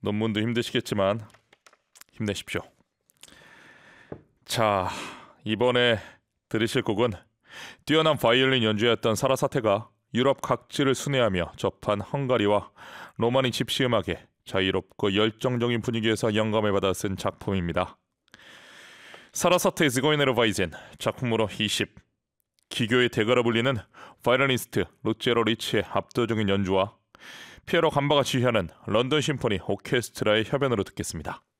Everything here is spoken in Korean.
논문도 힘드시겠지만 힘내십시오. 자, 이번에 들으실 곡은 뛰어난 바이올린 연주였던 사라사테가 유럽 각지를 순회하며 접한 헝가리와 로마니 집시 음악의 자유롭고 열정적인 분위기에서 영감을 받아 쓴 작품입니다. 사라사테 지고이네르 바이젠 작품으로 20. 기교의 대가로 불리는 바이올리니스트 루치에로 리치의 압도적인 연주와 피에로 감바가 지휘하는 런던 심포니 오케스트라의 협연으로 듣겠습니다.